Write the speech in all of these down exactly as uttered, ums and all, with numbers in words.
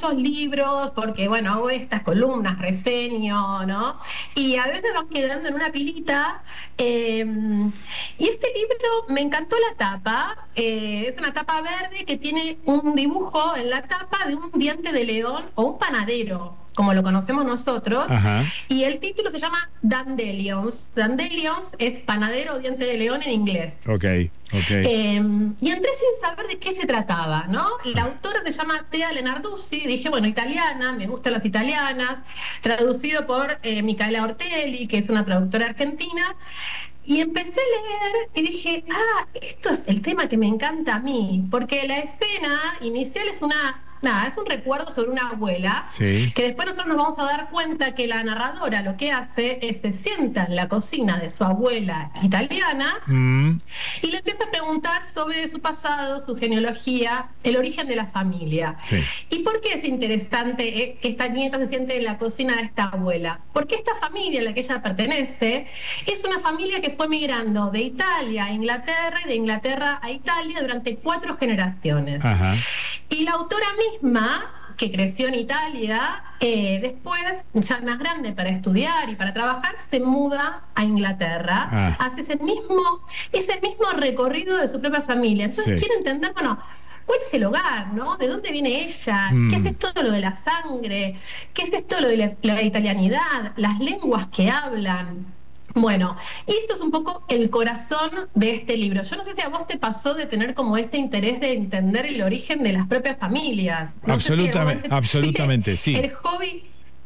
muchos libros porque, bueno, hago estas columnas, reseño, ¿no? Y a veces van quedando en una pilita. Eh, y este libro me encantó la tapa. Eh, es una tapa verde que tiene un dibujo en la tapa de un diente de león o un panadero, como lo conocemos nosotros, Ajá. y el título se llama Dandelions. Dandelions es panadero o diente de león en inglés. Ok, ok. Eh, y entré sin saber de qué se trataba, ¿no? La Ah, autora se llama Tea Lenarduzzi, dije, bueno, italiana, me gustan las italianas, traducido por eh, Micaela Ortelli, que es una traductora argentina, y empecé a leer y dije, ah, esto es el tema que me encanta a mí, porque la escena inicial es una, nada, es un recuerdo sobre una abuela, sí. que después nosotros nos vamos a dar cuenta que la narradora lo que hace es se sienta en la cocina de su abuela italiana Mm, y le empieza a preguntar sobre su pasado, su genealogía, el origen de la familia. sí. ¿Y por qué es interesante eh, que esta nieta se siente en la cocina de esta abuela? Porque esta familia a la que ella pertenece es una familia que fue migrando de Italia a Inglaterra y de Inglaterra a Italia durante cuatro generaciones. Ajá. Y la autora misma, que creció en Italia, eh, después, ya más grande para estudiar y para trabajar, se muda a Inglaterra, Ah, hace ese mismo, ese mismo recorrido de su propia familia. Entonces sí. quiere entender, bueno, ¿cuál es el hogar, no? ¿De dónde viene ella? ¿Qué es Mm. esto de lo de la sangre? ¿Qué es esto de lo de la, la italianidad? Las lenguas que hablan. Bueno, y esto es un poco el corazón de este libro. Yo no sé si a vos te pasó de tener como ese interés de entender el origen de las propias familias. No sé si en algún Absolutamente, momento, viste, absolutamente, sí. el hobby,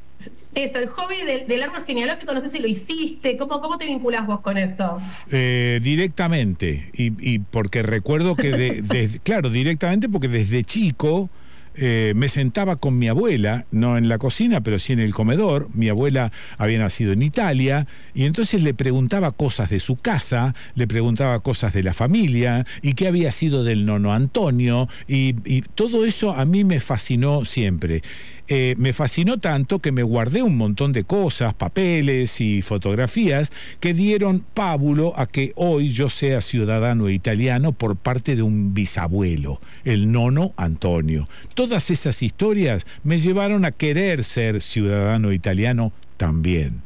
eso, el hobby del, del árbol genealógico, no sé si lo hiciste, ¿cómo, cómo te vinculás vos con eso? Eh, directamente, y, y porque recuerdo que, de, de- claro, directamente porque desde chico eh, me sentaba con mi abuela, no en la cocina, pero sí en el comedor. Mi abuela había nacido en Italia, y entonces le preguntaba cosas de su casa, le preguntaba cosas de la familia, y qué había sido del nono Antonio, y, y todo eso a mí me fascinó siempre. Eh, me fascinó tanto que me guardé un montón de cosas, papeles y fotografías que dieron pábulo a que hoy yo sea ciudadano italiano por parte de un bisabuelo, el nono Antonio. Todas esas historias me llevaron a querer ser ciudadano italiano también.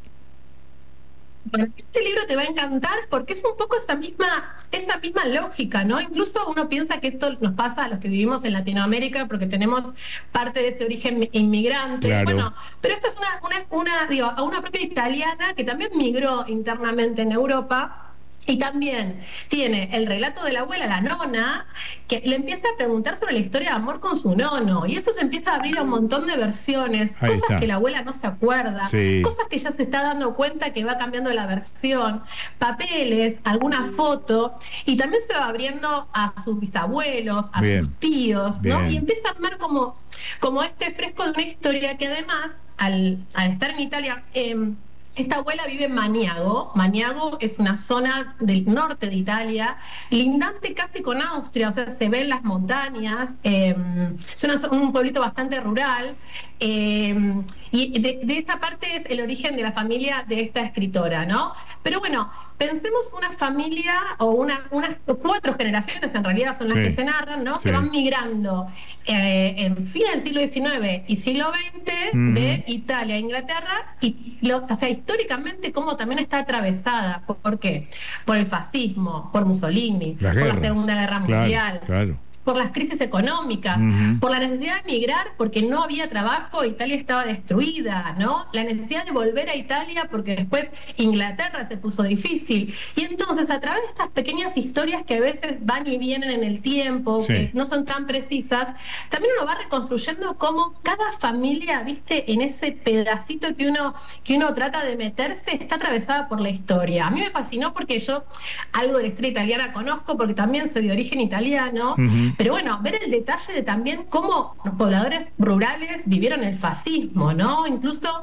Bueno, este libro te va a encantar porque es un poco esa misma, esa misma lógica, ¿no? Incluso uno piensa que esto nos pasa a los que vivimos en Latinoamérica porque tenemos parte de ese origen inmigrante. Claro, Bueno, pero esta es una, una, una, digo, a una propia italiana que también migró internamente en Europa. Y también tiene el relato de la abuela, la nona, que le empieza a preguntar sobre la historia de amor con su nono. Y eso se empieza a abrir a un montón de versiones, ahí cosas que está. la abuela no se acuerda, Sí, cosas que ya se está dando cuenta que va cambiando la versión, papeles, alguna foto, y también se va abriendo a sus bisabuelos, a sus bien, tíos, ¿no? Y bien. empieza a armar como, como este fresco de una historia que además, al, al estar en Italia, eh, esta abuela vive en Maniago. Maniago es una zona del norte de Italia, lindante casi con Austria, o sea, se ven las montañas. Eh, es una, un pueblito bastante rural. Eh, y de, de esa parte es el origen de la familia de esta escritora, ¿no? Pero bueno, pensemos una familia o una, unas cuatro generaciones, en realidad son las que Sí, se narran, ¿no? Que sí. van migrando eh, en fin del siglo diecinueve y siglo veinte Ujú. de Italia a Inglaterra, y lo, o sea, históricamente cómo también está atravesada. ¿Por qué? Por el fascismo, por Mussolini, Las por la guerras. Segunda Guerra Claro, Mundial, claro. por las crisis económicas, Ujú. por la necesidad de emigrar porque no había trabajo, Italia estaba destruida, ¿no? La necesidad de volver a Italia porque después Inglaterra se puso difícil. Y entonces, a través de estas pequeñas historias que a veces van y vienen en el tiempo, que Sí. no son tan precisas, también uno va reconstruyendo cómo cada familia, viste, en ese pedacito que uno, que uno trata de meterse, está atravesada por la historia. A mí me fascinó porque yo algo de la historia italiana conozco porque también soy de origen italiano, Ujú. pero bueno, ver el detalle de también cómo los pobladores rurales vivieron el fascismo, ¿no? Incluso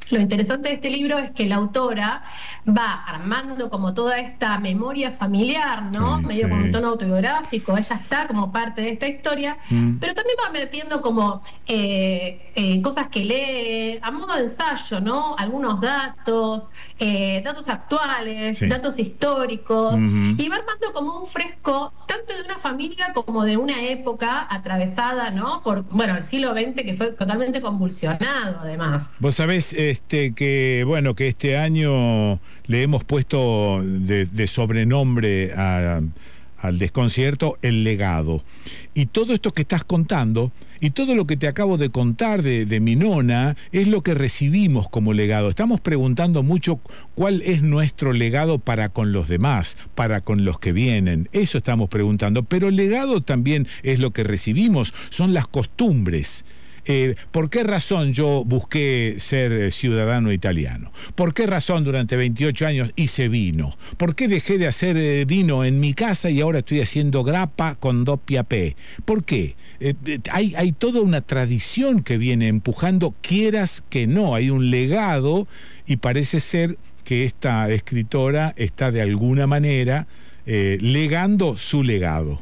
Lo interesante de este libro es que la autora va armando como toda esta memoria familiar, ¿no? Sí, Medio con un sí. tono autobiográfico, ella está como parte de esta historia, Mm, pero también va metiendo como eh, eh, cosas que lee, a modo de ensayo, ¿no? Algunos datos, eh, datos actuales, sí. datos históricos, Ujú. y va armando como un fresco tanto de una familia como de una época atravesada, ¿no? Por, bueno, el siglo veinte que fue totalmente convulsionado, además. Vos sabés este, que, bueno, que este año le hemos puesto de, de sobrenombre a- al desconcierto el legado. Y todo esto que estás contando y todo lo que te acabo de contar de, de mi nona es lo que recibimos como legado. Estamos preguntando mucho cuál es nuestro legado para con los demás, para con los que vienen. Eso estamos preguntando. Pero el legado también es lo que recibimos, son las costumbres. Eh, ¿Por qué razón yo busqué ser eh, ciudadano italiano? ¿Por qué razón durante veintiocho años hice vino? ¿Por qué dejé de hacer eh, vino en mi casa y ahora estoy haciendo grappa con doppia P? ¿Por qué? Eh, eh, hay, hay toda una tradición que viene empujando, quieras que no, hay un legado y parece ser que esta escritora está de alguna manera eh, legando su legado.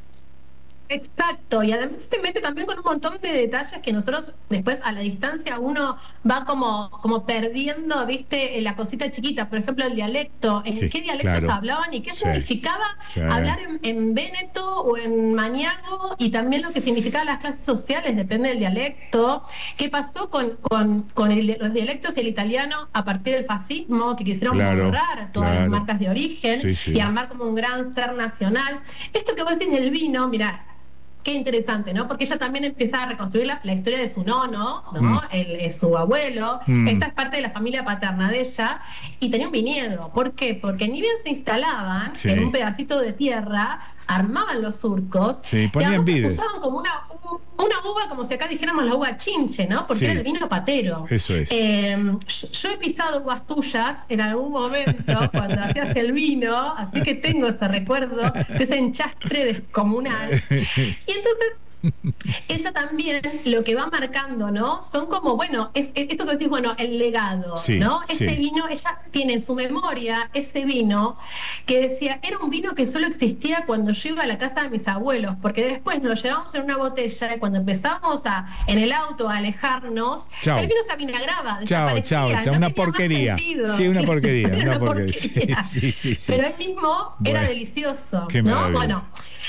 Exacto, y además se mete también con un montón de detalles que nosotros después a la distancia uno va como, como perdiendo, viste, la cosita chiquita, por ejemplo el dialecto, en Sí, qué dialectos claro. hablaban y qué Sí, significaba sí. hablar en, en Véneto o en Maniago y también lo que significaban las clases sociales, depende del dialecto, qué pasó con, con, con el- los dialectos y el italiano a partir del fascismo, que quisieron Claro, borrar a todas las claro. marcas de origen Sí, y sí. armar como un gran ser nacional. Esto que vos decís del vino, mira. Qué interesante, ¿no? Porque ella también empieza a reconstruir la, la historia de su nono, Mm, ¿no? El, eh, su abuelo. mm, Esta es parte de la familia paterna de ella. Y tenía un viñedo. ¿Por qué? Porque ni bien se instalaban en un sí, pedacito de tierra, armaban los surcos sí, y ponían además vides. usaban como una, un- una uva, como si acá dijéramos la uva chinche, ¿no? Porque era el Sí, vino patero. eso es. Eh, yo, yo he pisado uvas tuyas en algún momento cuando hacías el vino, así que tengo ese recuerdo de ese enchastre descomunal. Y entonces ella también lo que va marcando, ¿no? Son como, bueno, es, es esto que decís, bueno, el legado, Sí, ¿no? Ese sí, vino, ella tiene en su memoria ese vino que decía, era un vino que solo existía cuando yo iba a la casa de mis abuelos, porque después nos lo llevábamos en una botella y cuando empezábamos a, en el auto a alejarnos, el chau, vino se avinagraba, chao, chao, desaparecía, chao, no una tenía más porquería. Sí, sentido. una porquería, Era una una porquería. Sí, porquería. sí, sí, sí. Pero él mismo era Bueno, delicioso, qué ¿no? maravilla. Bueno,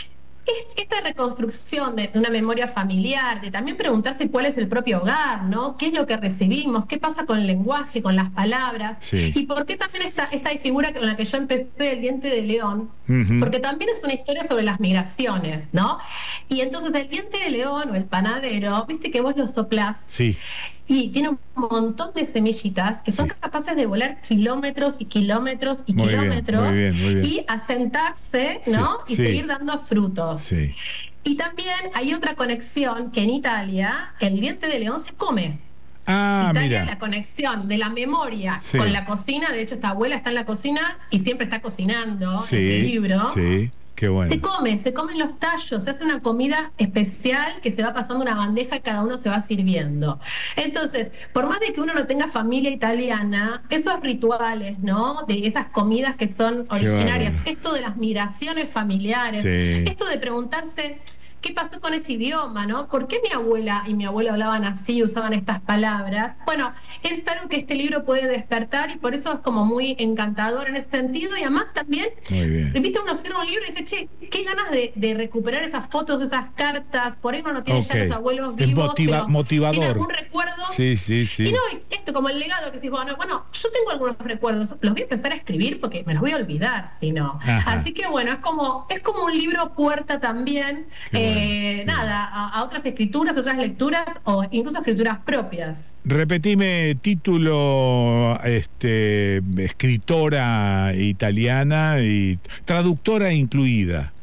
esta reconstrucción de una memoria familiar, de también preguntarse cuál es el propio hogar, ¿no? ¿Qué es lo que recibimos? ¿Qué pasa con el lenguaje, con las palabras? Sí. ¿Y por qué también esta, esta figura con la que yo empecé, el diente de león? Ujú. Porque también es una historia sobre las migraciones, ¿no? Y entonces el diente de león o el panadero, viste que vos lo soplás Sí, y tiene un montón de semillitas que son sí. capaces de volar kilómetros y kilómetros y Muy bien, muy kilómetros bien, muy bien. y asentarse, Sí, ¿no? Y sí, seguir dando frutos. sí. Y también hay otra conexión que en Italia el diente de león se come. Ah, Italia, mira. la conexión de la memoria con Sí, la cocina, de hecho esta abuela está en la cocina y siempre está cocinando en el sí, libro. sí. Qué Se bueno. come, se comen los tallos, se hace una comida especial que se va pasando una bandeja y cada uno se va sirviendo. Entonces, por más de que uno no tenga familia italiana, esos rituales, ¿no? De esas comidas que son Qué originarias, bárbaro. esto de las migraciones familiares, Sí. esto de preguntarse qué pasó con ese idioma, ¿no? ¿Por qué mi abuela y mi abuelo hablaban así, usaban estas palabras? Bueno, es algo que este libro puede despertar y por eso es como muy encantador en ese sentido y además también Muy bien. viste, uno cierra un libro y dice, che, qué ganas de, de recuperar esas fotos, esas cartas. Por ahí uno no tiene Ok. ya los abuelos Es vivos, motiva- pero tiene motivador. algún recuerdo. Sí, sí, Y no, sí. y esto como el legado que decís, bueno, bueno, yo tengo algunos recuerdos, los voy a empezar a escribir porque me los voy a olvidar, si no. Ajá. Así que bueno, es como, es como un libro puerta también, Qué bueno. eh, Qué bueno. nada, a, a otras escrituras, otras lecturas o incluso escrituras propias. Repetime título, este, escritora italiana y traductora incluida.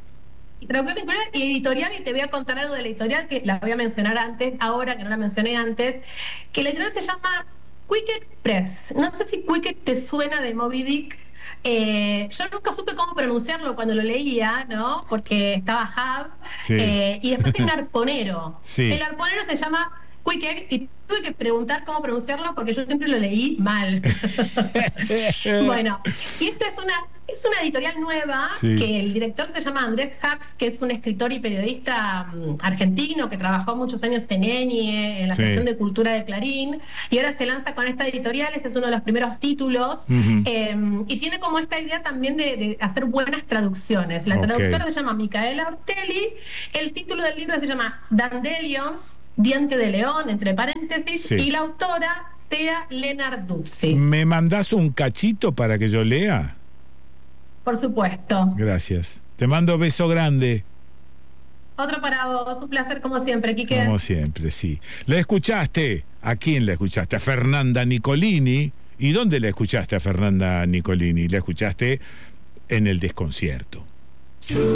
Y traductora incluida y editorial, y te voy a contar algo de la editorial que la voy a mencionar antes, ahora que no la mencioné antes, que la editorial se llama Quicket Press. No sé si Quicket te suena de Moby Dick. Eh, yo nunca supe cómo pronunciarlo cuando lo leía, ¿no? Porque estaba Hub. Sí. Eh, y después hay un arponero. Sí. El arponero se llama Quique, y tuve que preguntar cómo pronunciarlo porque yo siempre lo leí mal. Bueno, y esta es una, es una editorial nueva, sí. que el director se llama Andrés Hax, que es un escritor y periodista um, argentino que trabajó muchos años en Enie, en la sí. sección de cultura de Clarín, y ahora se lanza con esta editorial. Este es uno de los primeros títulos, uh-huh. eh, y tiene como esta idea también de, de hacer buenas traducciones. La okay. traductora se llama Micaela Ortelli, el título del libro se llama Dandelions, Diente de León, entre paréntesis, sí. y la autora Tea Lenarduzzi. ¿Me mandás un cachito para que yo lea? Por supuesto. Gracias. Te mando beso grande. Otro para vos, un placer como siempre, Quique. Como siempre, sí. ¿La escuchaste? ¿A quién la escuchaste? A Fernanda Nicolini. ¿Y dónde la escuchaste a Fernanda Nicolini? La escuchaste en El Desconcierto.